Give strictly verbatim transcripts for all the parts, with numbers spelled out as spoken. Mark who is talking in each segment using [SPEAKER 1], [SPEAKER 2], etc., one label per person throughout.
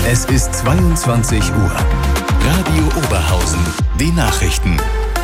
[SPEAKER 1] Es ist zweiundzwanzig Uhr. Radio Oberhausen, die Nachrichten.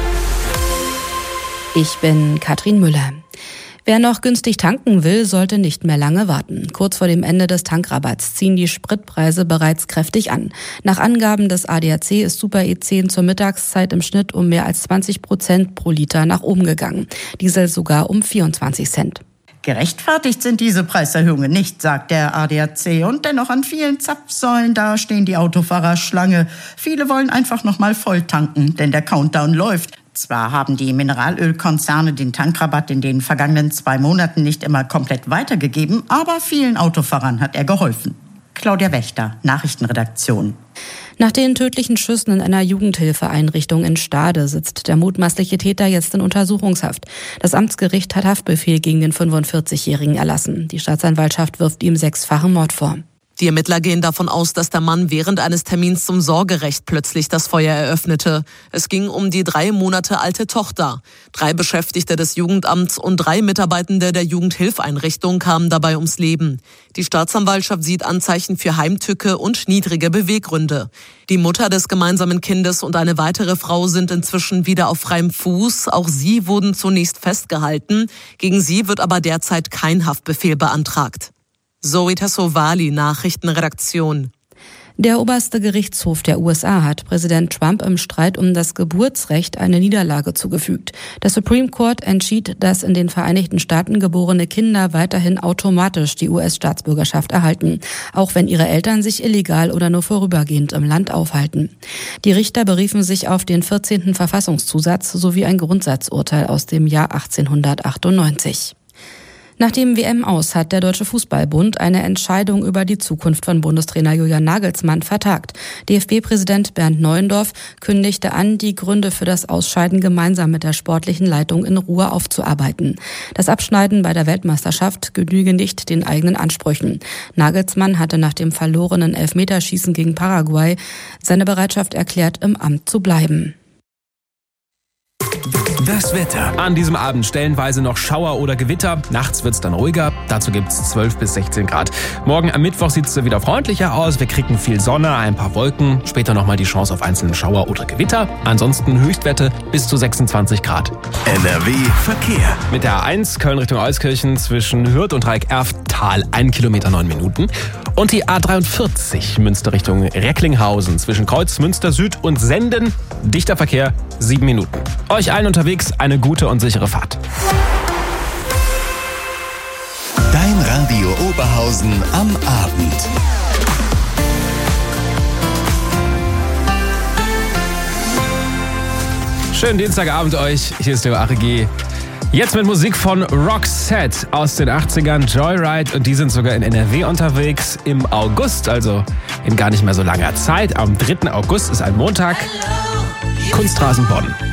[SPEAKER 2] Ich bin Katrin Müller. Wer noch günstig tanken will, sollte nicht mehr lange warten. Kurz vor dem Ende des Tankrabatts ziehen die Spritpreise bereits kräftig an. Nach Angaben des A D A C ist Super E zehn zur Mittagszeit im Schnitt um mehr als zwanzig Prozent pro Liter nach oben gegangen. Diesel sogar um vierundzwanzig Cent.
[SPEAKER 3] Gerechtfertigt sind diese Preiserhöhungen nicht, sagt der A D A C. Und dennoch an vielen Zapfsäulen, da stehen die Autofahrer Schlange. Viele wollen einfach noch mal voll tanken, denn der Countdown läuft. Zwar haben die Mineralölkonzerne den Tankrabatt in den vergangenen zwei Monaten nicht immer komplett weitergegeben, aber vielen Autofahrern hat er geholfen. Claudia Wächter, Nachrichtenredaktion.
[SPEAKER 2] Nach den tödlichen Schüssen in einer Jugendhilfeeinrichtung in Stade sitzt der mutmaßliche Täter jetzt in Untersuchungshaft. Das Amtsgericht hat Haftbefehl gegen den fünfundvierzigjährigen erlassen. Die Staatsanwaltschaft wirft ihm sechsfachen Mord vor.
[SPEAKER 4] Die Ermittler gehen davon aus, dass der Mann während eines Termins zum Sorgerecht plötzlich das Feuer eröffnete. Es ging um die drei Monate alte Tochter. Drei Beschäftigte des Jugendamts und drei Mitarbeitende der Jugendhilfeinrichtung kamen dabei ums Leben. Die Staatsanwaltschaft sieht Anzeichen für Heimtücke und niedrige Beweggründe. Die Mutter des gemeinsamen Kindes und eine weitere Frau sind inzwischen wieder auf freiem Fuß. Auch sie wurden zunächst festgehalten. Gegen sie wird aber derzeit kein Haftbefehl beantragt. Zoe Tassovali, Nachrichtenredaktion.
[SPEAKER 2] Der oberste Gerichtshof der U S A hat Präsident Trump im Streit um das Geburtsrecht eine Niederlage zugefügt. Der Supreme Court entschied, dass in den Vereinigten Staaten geborene Kinder weiterhin automatisch die U S-Staatsbürgerschaft erhalten, auch wenn ihre Eltern sich illegal oder nur vorübergehend im Land aufhalten. Die Richter beriefen sich auf den vierzehnten Verfassungszusatz sowie ein Grundsatzurteil aus dem Jahr achtzehnhundertachtundneunzig. Nach dem W M-Aus hat der Deutsche Fußballbund eine Entscheidung über die Zukunft von Bundestrainer Julian Nagelsmann vertagt. D F B-Präsident Bernd Neuendorf kündigte an, die Gründe für das Ausscheiden gemeinsam mit der sportlichen Leitung in Ruhe aufzuarbeiten. Das Abschneiden bei der Weltmeisterschaft genüge nicht den eigenen Ansprüchen. Nagelsmann hatte nach dem verlorenen Elfmeterschießen gegen Paraguay seine Bereitschaft erklärt, im Amt zu bleiben.
[SPEAKER 1] Das Wetter.
[SPEAKER 5] An diesem Abend stellenweise noch Schauer oder Gewitter. Nachts wird's dann ruhiger. Dazu gibt's zwölf bis sechzehn Grad. Morgen am Mittwoch sieht's wieder freundlicher aus. Wir kriegen viel Sonne, ein paar Wolken. Später nochmal die Chance auf einzelne Schauer oder Gewitter. Ansonsten Höchstwerte bis zu sechsundzwanzig Grad.
[SPEAKER 1] N R W Verkehr.
[SPEAKER 5] Mit der A eins Köln Richtung Euskirchen zwischen Hürth und Dreieck-Erft-Tal ein Kilometer neun Minuten. Und die A dreiundvierzig Münster Richtung Recklinghausen zwischen Kreuz, Münster Süd und Senden. Dichter Verkehr, sieben Minuten. Euch allen unterwegs eine gute und sichere Fahrt.
[SPEAKER 1] Dein Radio Oberhausen am Abend.
[SPEAKER 5] Schönen Dienstagabend euch. Hier ist der Achigi. Jetzt mit Musik von Roxette aus den achtzigern, Joyride. Und die sind sogar in N R W unterwegs im August, also in gar nicht mehr so langer Zeit. Am dritten August ist ein Montag. Kunstrasen Bonn.